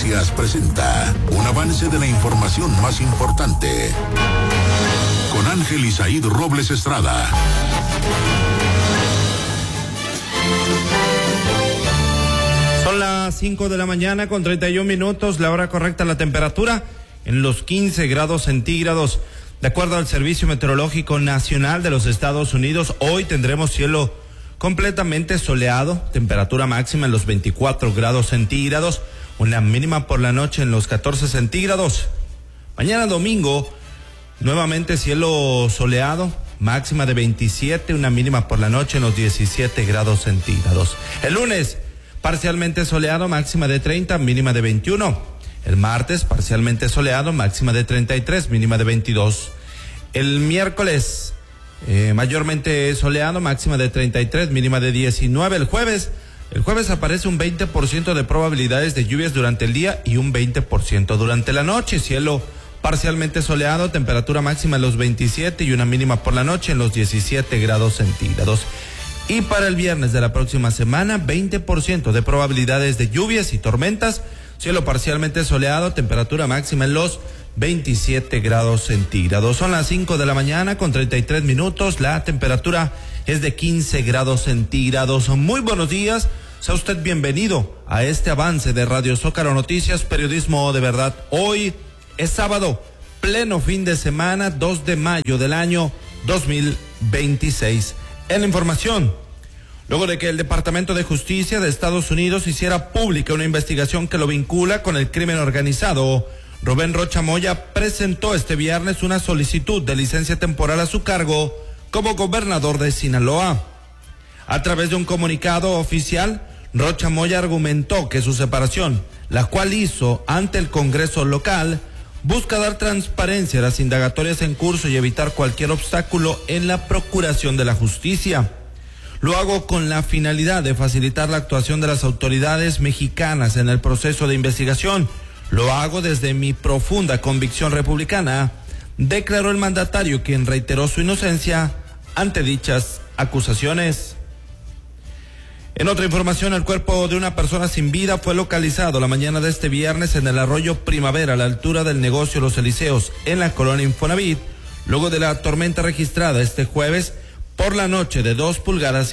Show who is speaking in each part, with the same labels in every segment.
Speaker 1: Noticias presenta un avance de la información más importante con Ángel Isaíd Robles Estrada.
Speaker 2: Son las 5 de la mañana con 31 minutos, la hora correcta, la temperatura en los 15 grados centígrados. De acuerdo al Servicio Meteorológico Nacional de los Estados Unidos, hoy tendremos cielo completamente soleado, temperatura máxima en los 24 grados centígrados, una mínima por la noche en los 14 centígrados. Mañana domingo, nuevamente cielo soleado, máxima de 27, una mínima por la noche en los 17 grados centígrados. El lunes, parcialmente soleado, máxima de 30, mínima de 21. El martes, parcialmente soleado, máxima de 33, mínima de 22. El miércoles, mayormente soleado, máxima de 33, mínima de 19. El jueves aparece un 20% de probabilidades de lluvias durante el día y un 20% durante la noche. Cielo parcialmente soleado, temperatura máxima en los 27 y una mínima por la noche en los 17 grados centígrados. Y para el viernes de la próxima semana, 20% de probabilidades de lluvias y tormentas, cielo parcialmente soleado, temperatura máxima en los 27 grados centígrados. Son las 5 de la mañana con 33 minutos, la temperatura es de 15 grados centígrados. Muy buenos días, sea usted bienvenido a este avance de Radio Zócalo Noticias, periodismo de verdad. Hoy es sábado, pleno fin de semana, 2 de mayo del año 2026. En la información, luego de que el Departamento de Justicia de Estados Unidos hiciera pública una investigación que lo vincula con el crimen organizado, Rubén Rocha Moya presentó este viernes una solicitud de licencia temporal a su cargo como gobernador de Sinaloa. A través de un comunicado oficial, Rocha Moya argumentó que su separación, la cual hizo ante el Congreso local, busca dar transparencia a las indagatorias en curso y evitar cualquier obstáculo en la procuración de la justicia. Lo hago con la finalidad de facilitar la actuación de las autoridades mexicanas en el proceso de investigación. Lo hago desde mi profunda convicción republicana, declaró el mandatario, quien reiteró su inocencia ante dichas acusaciones. En otra información, el cuerpo de una persona sin vida fue localizado la mañana de este viernes en el arroyo Primavera, a la altura del negocio Los Elíseos, en la colonia Infonavit, luego de la tormenta registrada este jueves por la noche de 2,5 pulgadas.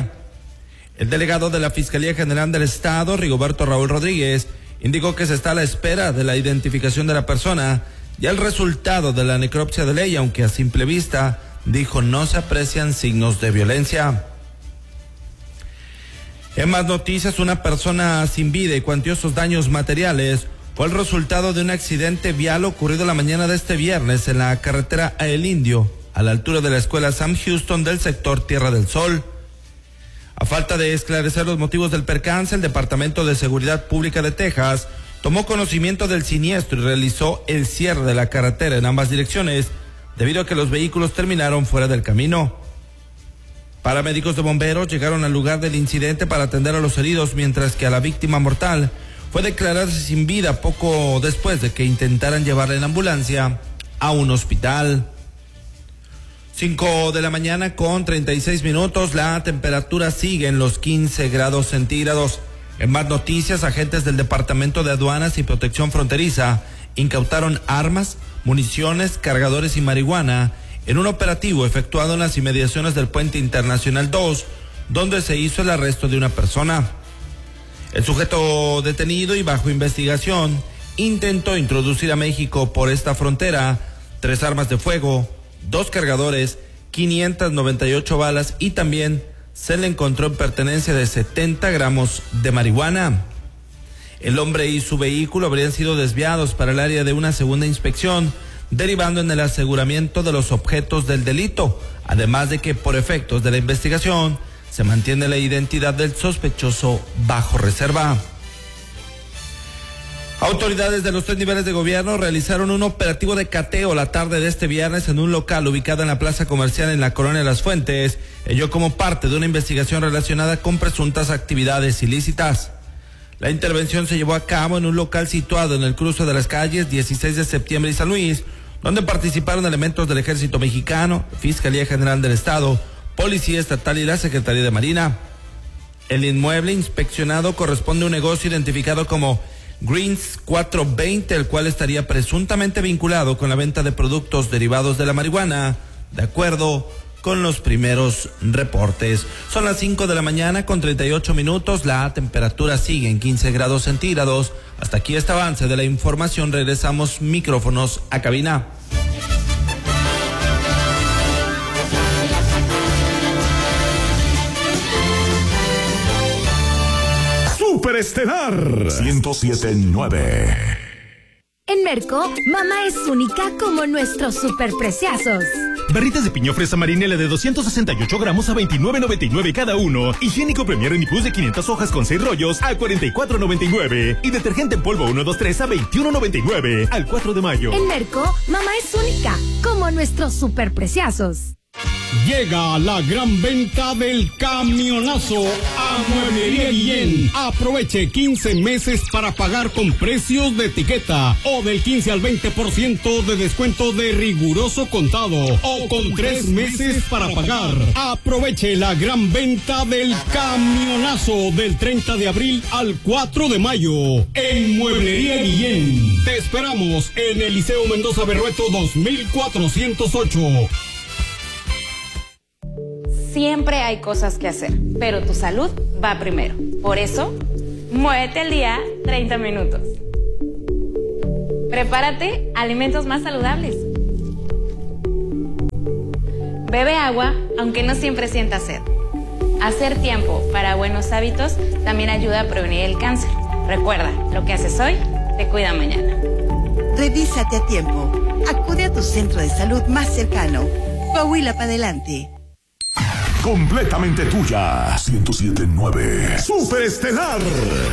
Speaker 2: El delegado de la Fiscalía General del Estado, Rigoberto Raúl Rodríguez, indicó que se está a la espera de la identificación de la persona y el resultado de la necropsia de ley, aunque a simple vista, dijo, no se aprecian signos de violencia. En más noticias, una persona sin vida y cuantiosos daños materiales fue el resultado de un accidente vial ocurrido la mañana de este viernes en la carretera a El Indio, a la altura de la escuela Sam Houston del sector Tierra del Sol. A falta de esclarecer los motivos del percance, el Departamento de Seguridad Pública de Texas tomó conocimiento del siniestro y realizó el cierre de la carretera en ambas direcciones, debido a que los vehículos terminaron fuera del camino. Paramédicos de bomberos llegaron al lugar del incidente para atender a los heridos, mientras que a la víctima mortal fue declarada sin vida poco después de que intentaran llevarla en ambulancia a un hospital. 5 de la mañana con 36 minutos, la temperatura sigue en los 15 grados centígrados. En más noticias, agentes del Departamento de Aduanas y Protección Fronteriza incautaron armas, municiones, cargadores y marihuana en un operativo efectuado en las inmediaciones del Puente Internacional 2, donde se hizo el arresto de una persona. El sujeto detenido y bajo investigación intentó introducir a México por esta frontera 3 armas de fuego, 2 cargadores, 598 balas y también se le encontró en pertenencia de 70 gramos de marihuana. El hombre y su vehículo habrían sido desviados para el área de una segunda inspección, derivando en el aseguramiento de los objetos del delito, además de que por efectos de la investigación se mantiene la identidad del sospechoso bajo reserva. Autoridades de los 3 niveles de gobierno realizaron un operativo de cateo la tarde de este viernes en un local ubicado en la plaza comercial en la colonia Las Fuentes, ello como parte de una investigación relacionada con presuntas actividades ilícitas. La intervención se llevó a cabo en un local situado en el cruce de las calles 16 de septiembre y San Luis, donde participaron elementos del Ejército Mexicano, Fiscalía General del Estado, Policía Estatal y la Secretaría de Marina. El inmueble inspeccionado corresponde a un negocio identificado como Greens 420, el cual estaría presuntamente vinculado con la venta de productos derivados de la marihuana, de acuerdo con los primeros reportes. Son las 5 de la mañana con 38 minutos, la temperatura sigue en 15 grados centígrados. Hasta aquí este avance de la información, regresamos micrófonos a cabina.
Speaker 1: Superestelar 107.9.
Speaker 3: En Merco, mamá es única como nuestros superpreciazos.
Speaker 4: Barritas de piña fresa marinela de 268 gramos a $29.99 cada uno. Higiénico Premier Renipus de 500 hojas con 6 rollos a $44.99. Y detergente en polvo 123 a $21.99 al 4 de mayo.
Speaker 3: En Merco, mamá es única como nuestros superpreciazos.
Speaker 5: Llega la gran venta del camionazo a Mueblería Guillén. Aproveche 15 meses para pagar con precios de etiqueta o del 15 al 20% de descuento de riguroso contado o con 3 meses para pagar. Aproveche la gran venta del camionazo del 30 de abril al 4 de mayo en Mueblería Guillén. Te esperamos en el Liceo Mendoza Berrueto 2408.
Speaker 6: Siempre hay cosas que hacer, pero tu salud va primero. Por eso, muévete al día 30 minutos. Prepárate alimentos más saludables. Bebe agua, aunque no siempre sientas sed. Hacer tiempo para buenos hábitos también ayuda a prevenir el cáncer. Recuerda, lo que haces hoy te cuida mañana.
Speaker 7: Revísate a tiempo. Acude a tu centro de salud más cercano. Coahuila para adelante.
Speaker 1: Completamente tuya. 107.9. Superestelar.